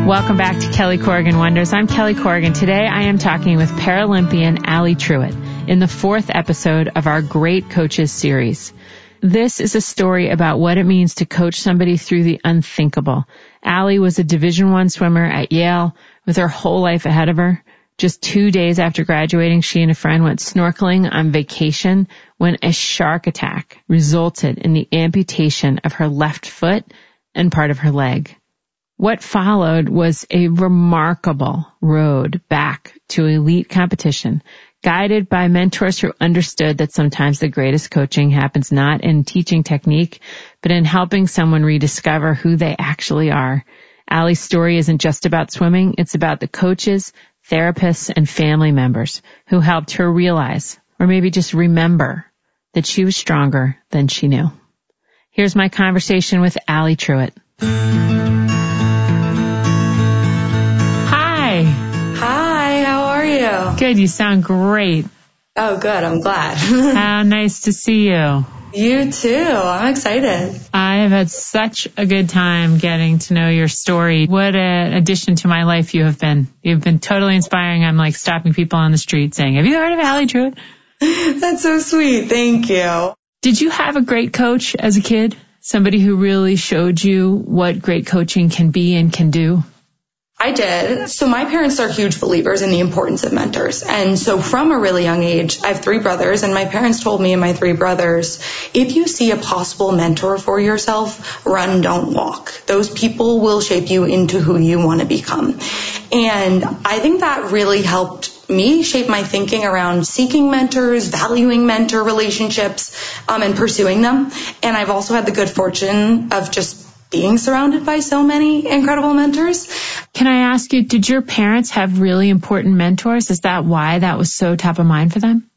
Welcome back to Kelly Corrigan Wonders. I'm Kelly Corrigan. Today I am talking with Paralympian Allie Truitt in the 4th episode of our Great Coaches series. This is a story about what it means to coach somebody through the unthinkable. Allie was a Division I swimmer at Yale with her whole life ahead of her. Just 2 days after graduating, she and a friend went snorkeling on vacation when a shark attack resulted in the amputation of her left foot and part of her leg. What followed was a remarkable road back to elite competition, guided by mentors who understood that sometimes the greatest coaching happens not in teaching technique, but in helping someone rediscover who they actually are. Allie's story isn't just about swimming. It's about the coaches, therapists, and family members who helped her realize, or maybe just remember, that she was stronger than she knew. Here's my conversation with Allie Truitt. Hi. Hi, how are you? Good, you sound great. Oh, good, I'm glad. How nice to see you. You too, I'm excited. I have had such a good time getting to know your story. What an addition to my life you have been. You've been totally inspiring. I'm like stopping people on the street saying, have you heard of Allie Truitt? That's so sweet, thank you. Did you have a great coach as a kid? Somebody who really showed you what great coaching can be and can do? I did. So my parents are huge believers in the importance of mentors. And so from a really young age, I have 3 brothers, and my parents told me and my 3 brothers, if you see a possible mentor for yourself, run, don't walk. Those people will shape you into who you want to become. And I think that really helped me shape my thinking around seeking mentors, valuing mentor relationships, and pursuing them. And I've also had the good fortune of just being surrounded by so many incredible mentors. Can I ask you, did your parents have really important mentors? Is that why that was so top of mind for them?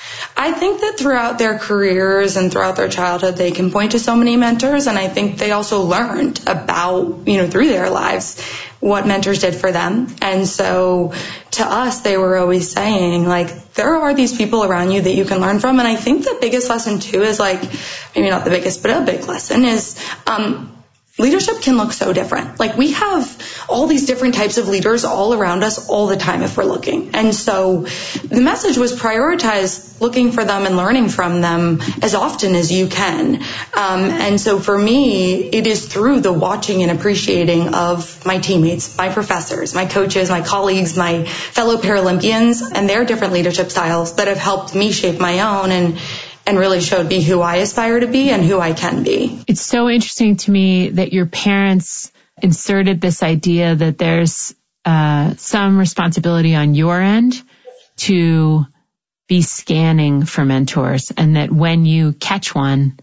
I think that throughout their careers and throughout their childhood, they can point to so many mentors. And I think they also learned about, through their lives, what mentors did for them. And so to us, they were always saying, there are these people around you that you can learn from. And I think the biggest lesson too is maybe not the biggest, but a big lesson is, leadership can look so different. We have all these different types of leaders all around us all the time if we're looking. And so the message was prioritize looking for them and learning from them as often as you can. And so for me, it is through the watching and appreciating of my teammates, my professors, my coaches, my colleagues, my fellow Paralympians, and their different leadership styles that have helped me shape my own and really showed me who I aspire to be and who I can be. It's so interesting to me that your parents inserted this idea that there's some responsibility on your end to be scanning for mentors, and that when you catch one,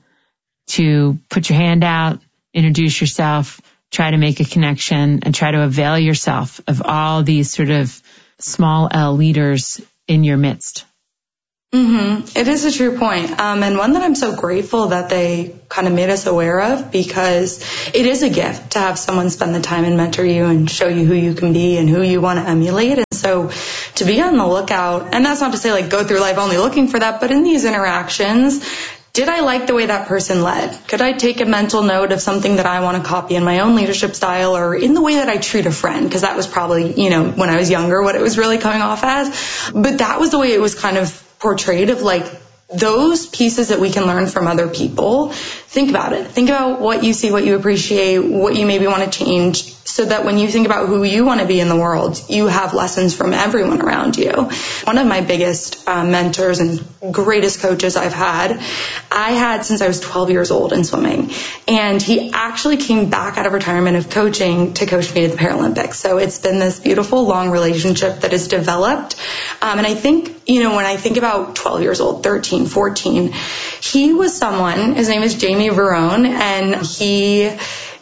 to put your hand out, introduce yourself, try to make a connection, and try to avail yourself of all these sort of small L leaders in your midst. Mm-hmm. It is a true point. And one that I'm so grateful that they kind of made us aware of, because it is a gift to have someone spend the time and mentor you and show you who you can be and who you want to emulate. And so to be on the lookout, and that's not to say go through life only looking for that, but in these interactions, did I like the way that person led? Could I take a mental note of something that I want to copy in my own leadership style, or in the way that I treat a friend? Because that was probably, when I was younger, what it was really coming off as. But that was the way it was kind of portrayed, of those pieces that we can learn from other people. Think about it. Think about what you see, what you appreciate, what you maybe want to change, so that when you think about who you want to be in the world, you have lessons from everyone around you. One of my biggest mentors and greatest coaches I had since I was 12 years old in swimming. And he actually came back out of retirement of coaching to coach me at the Paralympics. So it's been this beautiful, long relationship that has developed. And I think, when I think about 12 years old, 13, 14, he was someone, his name is Jamie Verone, and he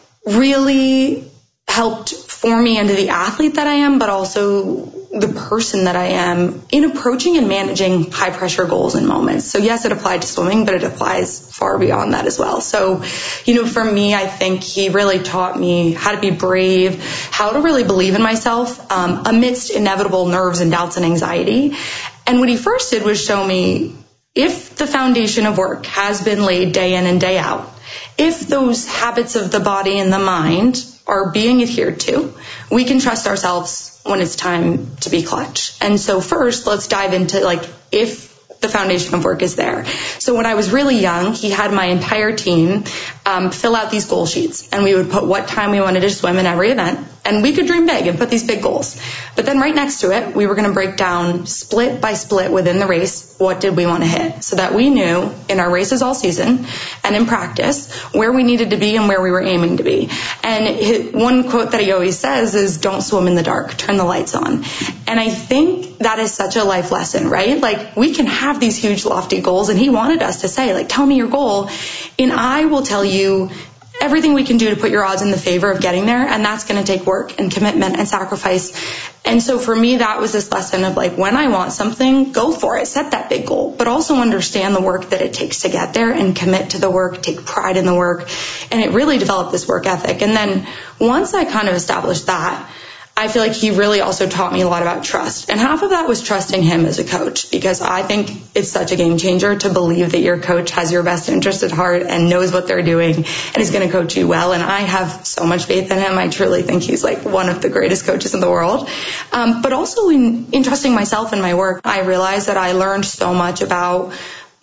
really helped form me into the athlete that I am, but also the person that I am in approaching and managing high pressure goals and moments. So yes, it applied to swimming, but it applies far beyond that as well. So, for me, I think he really taught me how to be brave, how to really believe in myself amidst inevitable nerves and doubts and anxiety. And what he first did was show me, if the foundation of work has been laid day in and day out, if those habits of the body and the mind are being adhered to, we can trust ourselves when it's time to be clutch. And so first, let's dive into like if the foundation of work is there. So when I was really young, he had my entire team fill out these goal sheets, and we would put what time we wanted to swim in every event, and we could dream big and put these big goals. But then right next to it, we were going to break down split by split within the race, what did we want to hit, so that we knew in our races all season and in practice where we needed to be and where we were aiming to be. And one quote that he always says is, don't swim in the dark, turn the lights on. And I think that is such a life lesson, right? Like, we can have these huge lofty goals, and he wanted us to say, like, tell me your goal, and I will tell you everything we can do to put your odds in the favor of getting there, and that's going to take work and commitment and sacrifice. And so for me, that was this lesson of like, when I want something, go for it, set that big goal, but also understand the work that it takes to get there and commit to the work, take pride in the work. And it really developed this work ethic. And then once I kind of established that, I feel like he really also taught me a lot about trust. And half of that was trusting him as a coach, because I think it's such a game changer to believe that your coach has your best interest at heart and knows what they're doing and is going to coach you well. And I have so much faith in him. I truly think he's like one of the greatest coaches in the world. But also in trusting myself and my work, I realized that I learned so much about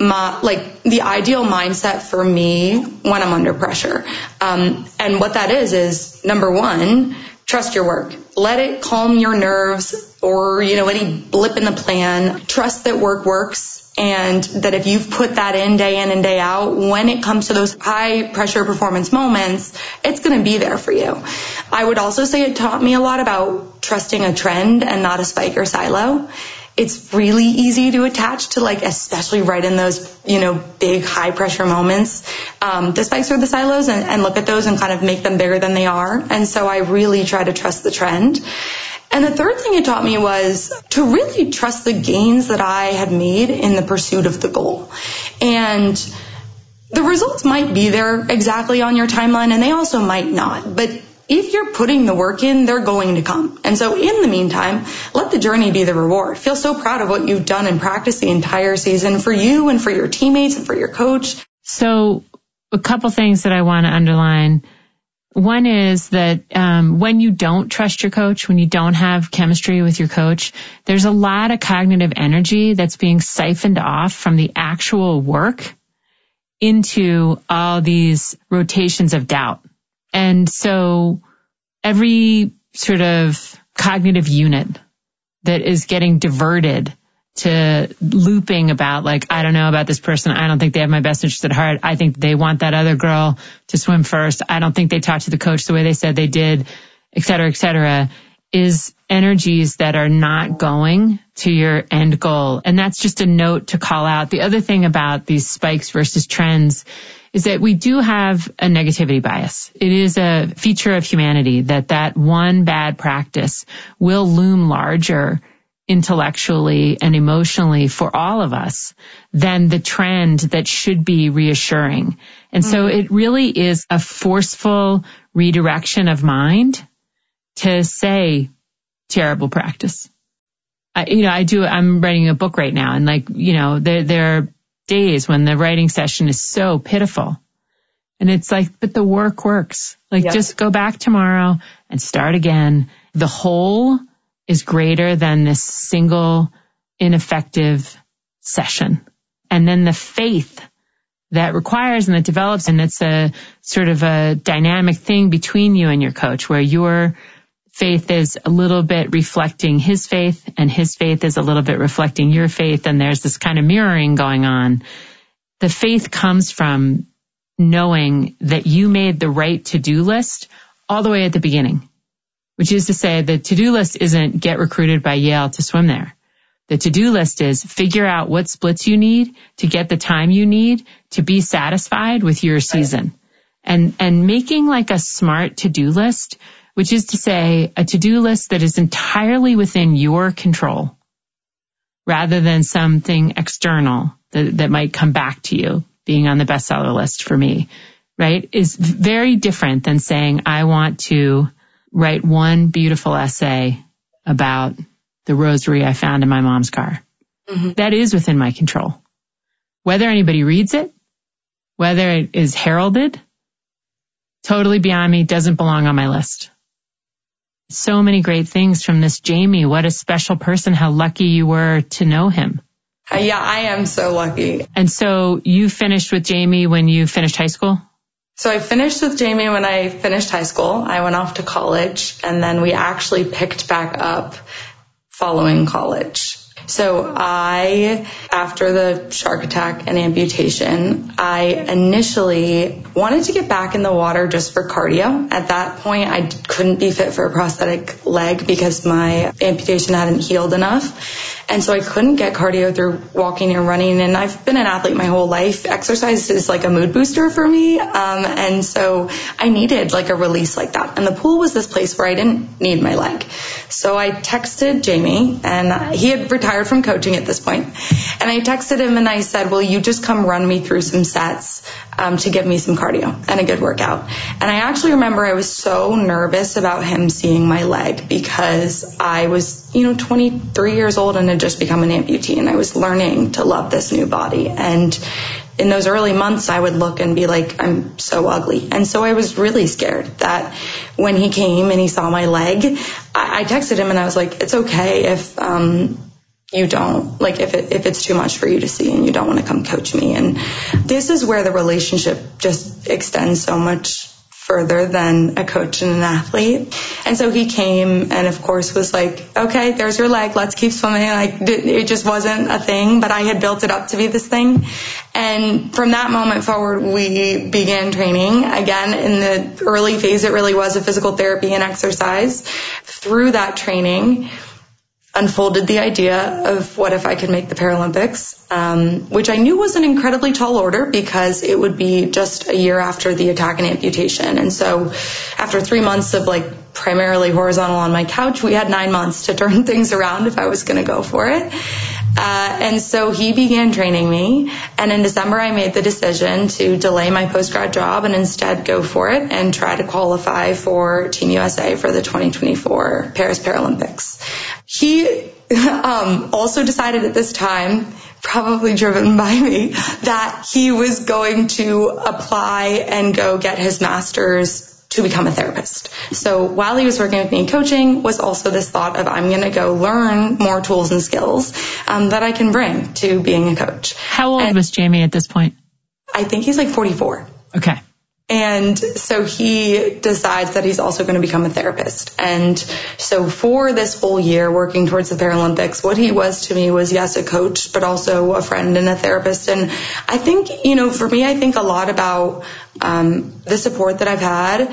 the ideal mindset for me when I'm under pressure. And what that is number one, trust your work. Let it calm your nerves or, any blip in the plan. Trust that work works, and that if you've put that in and day out, when it comes to those high pressure performance moments, it's going to be there for you. I would also say it taught me a lot about trusting a trend and not a spike or silo. It's really easy to attach to, like, especially right in those, big high pressure moments, the spikes or the silos, and look at those and kind of make them bigger than they are. And so I really try to trust the trend. And the third thing it taught me was to really trust the gains that I had made in the pursuit of the goal. And the results might be there exactly on your timeline, and they also might not. But if you're putting the work in, they're going to come. And so in the meantime, let the journey be the reward. Feel so proud of what you've done in practice the entire season for you and for your teammates and for your coach. So a couple things that I want to underline. One is that when you don't trust your coach, when you don't have chemistry with your coach, there's a lot of cognitive energy that's being siphoned off from the actual work into all these rotations of doubt. And so every sort of cognitive unit that is getting diverted to looping about, like, I don't know about this person. I don't think they have my best interest at heart. I think they want that other girl to swim first. I don't think they talked to the coach the way they said they did, et cetera, is energies that are not going to your end goal. And that's just a note to call out. The other thing about these spikes versus trends is that we do have a negativity bias. It is a feature of humanity that one bad practice will loom larger intellectually and emotionally for all of us than the trend that should be reassuring. And so it really is a forceful redirection of mind to say terrible practice. I'm writing a book right now, and there are days when the writing session is so pitiful. And it's like, but the work works. Just go back tomorrow and start again. The whole is greater than this single ineffective session. And then the faith that requires and that develops, and it's a sort of a dynamic thing between you and your coach, where your faith is a little bit reflecting his faith and his faith is a little bit reflecting your faith. And there's this kind of mirroring going on. The faith comes from knowing that you made the right to-do list all the way at the beginning, which is to say the to-do list isn't get recruited by Yale to swim there. The to-do list is figure out what splits you need to get the time you need to be satisfied with your season. And making like a smart to-do list, which is to say a to-do list that is entirely within your control rather than something external that might come back to you, being on the bestseller list for me, right, is very different than saying, I want to write one beautiful essay about the rosary I found in my mom's car. Mm-hmm. That is within my control. Whether anybody reads it, whether it is heralded Totally beyond me, doesn't belong on my list. So many great things from this Jamie. What a special person. How lucky you were to know him. Yeah, I am so lucky. And so you finished with Jamie when you finished high school? So I finished with Jamie when I finished high school. I went off to college, and then we actually picked back up following college. So after the shark attack and amputation, I initially wanted to get back in the water just for cardio. At that point, I couldn't be fit for a prosthetic leg because my amputation hadn't healed enough. And so I couldn't get cardio through walking and running. And I've been an athlete my whole life. Exercise is like a mood booster for me. And so I needed like a release like that. And the pool was this place where I didn't need my leg. So I texted Jamie, and he had retired from coaching at this point. And I texted him and I said, will you just come run me through some sets to give me some cardio and a good workout? And I actually remember I was so nervous about him seeing my leg because I was, 23 years old and had just become an amputee, and I was learning to love this new body. And in those early months, I would look and be like, I'm so ugly. And so I was really scared that when he came and he saw my leg, I texted him and I was like, it's okay if you don't, like if it's too much for you to see and you don't want to come coach me. And this is where the relationship just extends so much further than a coach and an athlete. And so he came and of course was like, okay, there's your leg, let's keep swimming. It just wasn't a thing, but I had built it up to be this thing. And from that moment forward, we began training. Again, in the early phase, it really was a physical therapy and exercise. Through that training, unfolded the idea of what if I could make the Paralympics, which I knew was an incredibly tall order because it would be just a year after the attack and amputation. And so after 3 months of primarily horizontal on my couch, we had 9 months to turn things around if I was going to go for it. And so he began training me. And in December, I made the decision to delay my postgrad job and instead go for it and try to qualify for Team USA for the 2024 Paris Paralympics. He also decided at this time, probably driven by me, that he was going to apply and go get his master's to become a therapist. So while he was working with me in coaching was also this thought of I'm going to go learn more tools and skills that I can bring to being a coach. How old was Jamie at this point? I think he's 44. Okay. And so he decides that he's also going to become a therapist. And so for this whole year working towards the Paralympics, what he was to me was, yes, a coach, but also a friend and a therapist. And I think, for me, I think a lot about the support that I've had,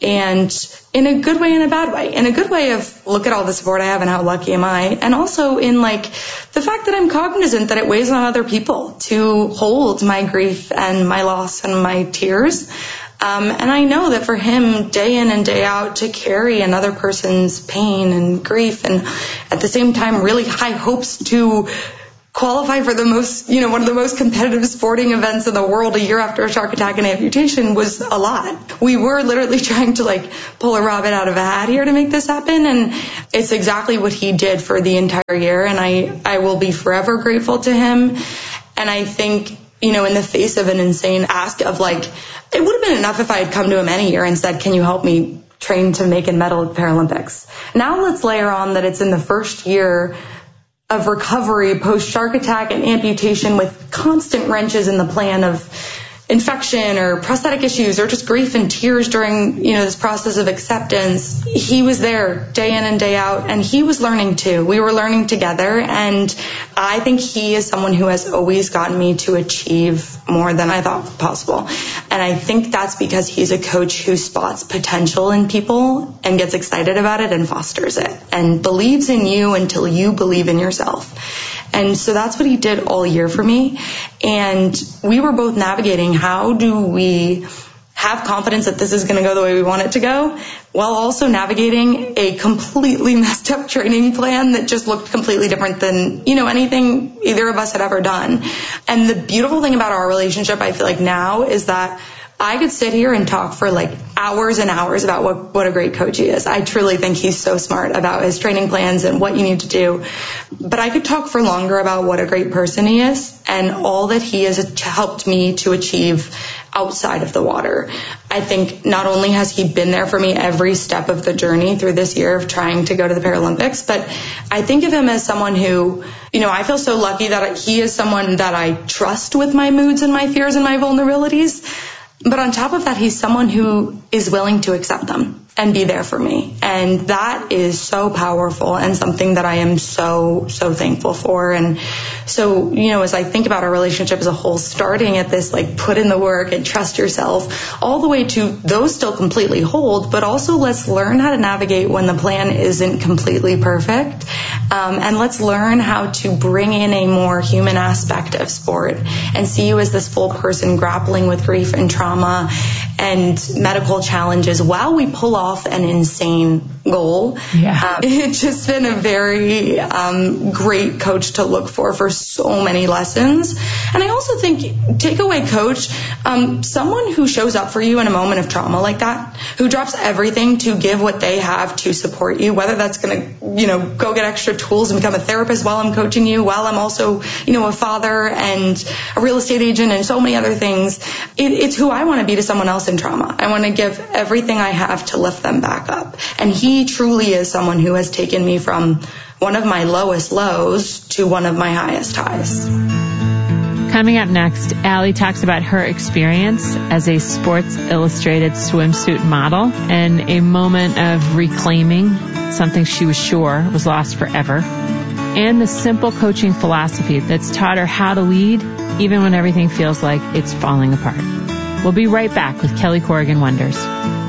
and in a good way and a bad way. In a good way of look at all the support I have and how lucky am I. And also in the fact that I'm cognizant that it weighs on other people to hold my grief and my loss and my tears. And I know that for him, day in and day out, to carry another person's pain and grief and at the same time really high hopes to qualify for the most, one of the most competitive sporting events in the world a year after a shark attack and amputation was a lot. We were literally trying to pull a rabbit out of a hat here to make this happen. And it's exactly what he did for the entire year. And I will be forever grateful to him. And I think, in the face of an insane ask of it would have been enough if I had come to him any year and said, can you help me train to make and medal at the Paralympics? Now let's layer on that it's in the first year of recovery post shark attack and amputation with constant wrenches in the plan of infection or prosthetic issues or just grief and tears during, this process of acceptance. He was there day in and day out, and he was learning too. We were learning together, and I think he is someone who has always gotten me to achieve more than I thought possible. And I think that's because he's a coach who spots potential in people and gets excited about it and fosters it and believes in you until you believe in yourself. And so that's what he did all year for me. And we were both navigating how do we have confidence that this is going to go the way we want it to go, while also navigating a completely messed up training plan that just looked completely different than, anything either of us had ever done. And the beautiful thing about our relationship, I feel like now, is that I could sit here and talk for hours and hours about what a great coach he is. I truly think he's so smart about his training plans and what you need to do. But I could talk for longer about what a great person he is and all that he has helped me to achieve outside of the water. I think not only has he been there for me every step of the journey through this year of trying to go to the Paralympics, but I think of him as someone who, I feel so lucky that he is someone that I trust with my moods and my fears and my vulnerabilities. But on top of that, he's someone who is willing to accept them and be there for me. And that is so powerful and something that I am so, so thankful for. And so, as I think about our relationship as a whole, starting at this, put in the work and trust yourself, all the way to those still completely hold, but also let's learn how to navigate when the plan isn't completely perfect. And let's learn how to bring in a more human aspect of sport and see you as this full person grappling with grief and trauma and medical challenges while we pull off an insane goal. Yeah. It's just been a very great coach to look for so many lessons. And I also think takeaway coach, someone who shows up for you in a moment of trauma like that, who drops everything to give what they have to support you, whether that's going to, go get extra tools and become a therapist while I'm coaching you, while I'm also, a father and a real estate agent and so many other things. It's who I want to be to someone else in trauma. I want to give everything I have to lift them back up. And he truly is someone who has taken me from one of my lowest lows to one of my highest highs. Coming up next, Allie talks about her experience as a Sports Illustrated swimsuit model and a moment of reclaiming something she was sure was lost forever, and the simple coaching philosophy that's taught her how to lead even when everything feels like it's falling apart. We'll be right back with Kelly Corrigan Wonders.